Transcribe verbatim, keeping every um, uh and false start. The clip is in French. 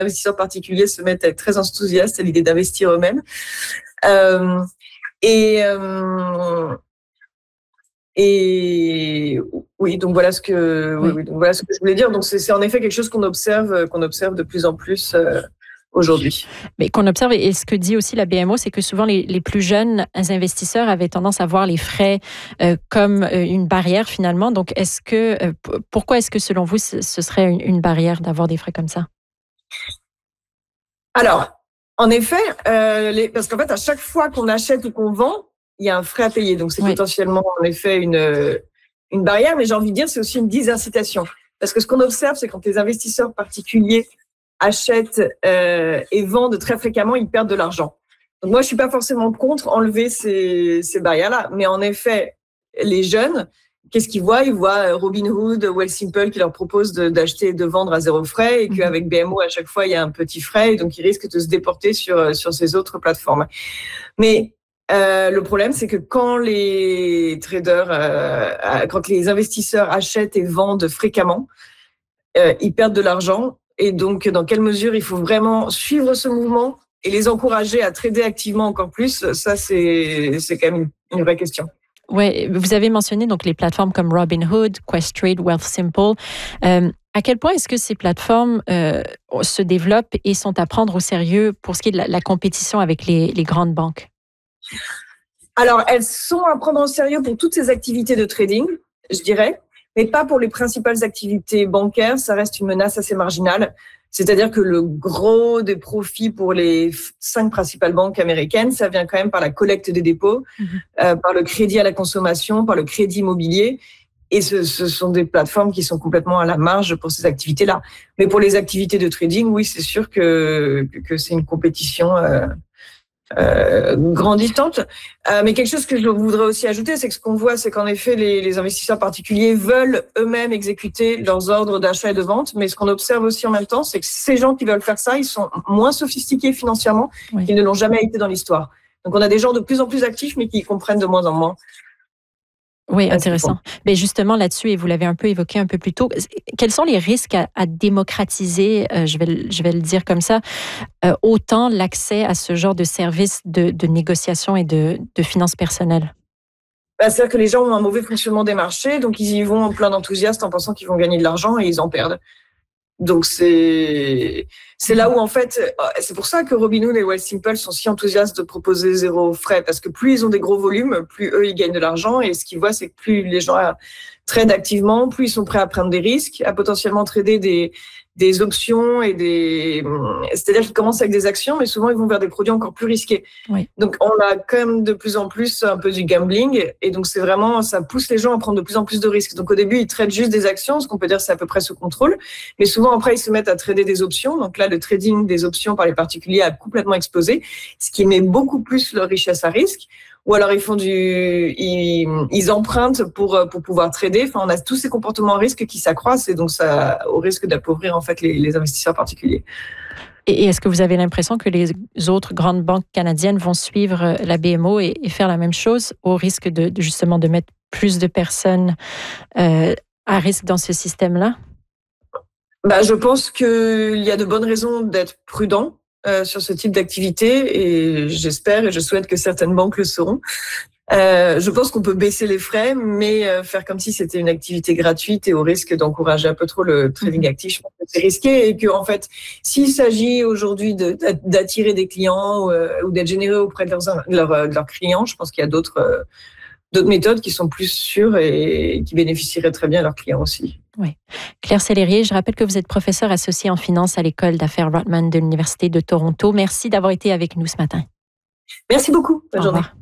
investisseurs particuliers se mettent à être très enthousiastes à l'idée d'investir eux-mêmes. Euh, et, euh, et oui, donc voilà ce que, oui. Oui, oui, donc voilà ce que je voulais dire. Donc c'est, c'est en effet quelque chose qu'on observe, qu'on observe de plus en plus euh, aujourd'hui. Mais qu'on observe, et ce que dit aussi la B M O, c'est que souvent les, les plus jeunes investisseurs avaient tendance à voir les frais euh, comme euh, une barrière finalement. Donc, est-ce que, euh, p- pourquoi est-ce que selon vous, ce, ce serait une, une barrière d'avoir des frais comme ça? Alors, en effet, euh, les, parce qu'en fait, à chaque fois qu'on achète ou qu'on vend, il y a un frais à payer. Donc, c'est oui. potentiellement, en effet, une, une barrière. Mais j'ai envie de dire, c'est aussi une désincitation. Parce que ce qu'on observe, c'est quand les investisseurs particuliers achètent euh, et vendent très fréquemment, ils perdent de l'argent. Donc, moi, je suis pas forcément contre enlever ces, ces barrières-là. Mais en effet, les jeunes, qu'est-ce qu'ils voient? Ils voient Robinhood, Wealthsimple qui leur propose de, d'acheter et de vendre à zéro frais et qu'avec B M O, à chaque fois, il y a un petit frais et donc ils risquent de se déporter sur, sur ces autres plateformes. Mais euh, le problème, c'est que quand les traders, euh, quand les investisseurs achètent et vendent fréquemment, euh, ils perdent de l'argent. Et donc, dans quelle mesure il faut vraiment suivre ce mouvement et les encourager à trader activement encore plus? Ça, c'est, c'est quand même une, une vraie question. Oui, vous avez mentionné donc les plateformes comme Robinhood, Questrade, Wealthsimple. Euh, à quel point est-ce que ces plateformes euh, se développent et sont à prendre au sérieux pour ce qui est de la, la compétition avec les, les grandes banques? Alors, elles sont à prendre au sérieux pour toutes ces activités de trading, je dirais, mais pas pour les principales activités bancaires. Ça reste une menace assez marginale. C'est-à-dire que le gros des profits pour les cinq principales banques américaines, ça vient quand même par la collecte des dépôts, mmh. euh, par le crédit à la consommation, par le crédit immobilier. Et ce, ce sont des plateformes qui sont complètement à la marge pour ces activités-là. Mais pour les activités de trading, oui, c'est sûr que, que, que c'est une compétition euh, euh, grandissante. Euh, mais quelque chose que je voudrais aussi ajouter, c'est que ce qu'on voit, c'est qu'en effet, les, les investisseurs particuliers veulent eux-mêmes exécuter leurs ordres d'achat et de vente. Mais ce qu'on observe aussi en même temps, c'est que ces gens qui veulent faire ça, ils sont moins sophistiqués financièrement oui. qu'ils ne l'ont jamais été dans l'histoire. Donc, on a des gens de plus en plus actifs, mais qui comprennent de moins en moins. Oui, intéressant. Mais justement, là-dessus, et vous l'avez un peu évoqué un peu plus tôt, quels sont les risques à, à démocratiser, euh, je, vais, je vais le dire comme ça, euh, autant l'accès à ce genre de services de, de négociation et de, de finances personnelles? Bah, c'est-à-dire que les gens ont un mauvais fonctionnement des marchés, donc ils y vont en plein d'enthousiasme en pensant qu'ils vont gagner de l'argent et ils en perdent. Donc, c'est, c'est là où, en fait, c'est pour ça que Robinhood et Wealthsimple sont si enthousiastes de proposer zéro frais, parce que plus ils ont des gros volumes, plus eux, ils gagnent de l'argent. Et ce qu'ils voient, c'est que plus les gens tradent activement, plus ils sont prêts à prendre des risques, à potentiellement trader des, des options et des, c'est-à-dire qu'ils commencent avec des actions, mais souvent, ils vont vers des produits encore plus risqués. Oui. Donc, on a quand même de plus en plus un peu du gambling. Et donc, c'est vraiment, ça pousse les gens à prendre de plus en plus de risques. Donc, au début, ils traitent juste des actions, ce qu'on peut dire, c'est à peu près sous contrôle. Mais souvent, après, ils se mettent à trader des options. Donc là, le trading des options par les particuliers a complètement explosé, ce qui met beaucoup plus leur richesse à risque. Ou alors, ils font du, ils, ils empruntent pour, pour pouvoir trader. Enfin, on a tous ces comportements à risque qui s'accroissent et donc ça, au risque d'appauvrir, en fait, les, les investisseurs particuliers. Et est-ce que vous avez l'impression que les autres grandes banques canadiennes vont suivre la B M O et, et faire la même chose au risque de, de justement de mettre plus de personnes euh, à risque dans ce système-là? Bah, je pense qu'il y a de bonnes raisons d'être prudent euh, sur ce type d'activité et j'espère et je souhaite que certaines banques le seront. Euh, je pense qu'on peut baisser les frais, mais euh, faire comme si c'était une activité gratuite et au risque d'encourager un peu trop le trading actif, je pense que c'est risqué et que en fait, s'il s'agit aujourd'hui de, d'attirer des clients ou, euh, ou d'être généreux auprès de leurs, de leurs, de leurs clients, je pense qu'il y a d'autres euh, d'autres méthodes qui sont plus sûres et qui bénéficieraient très bien à leurs clients aussi. Oui. Claire Sellerier, je rappelle que vous êtes professeure associée en finance à l'école d'affaires Rotman de l'Université de Toronto. Merci d'avoir été avec nous ce matin. Merci beaucoup. Bonne journée.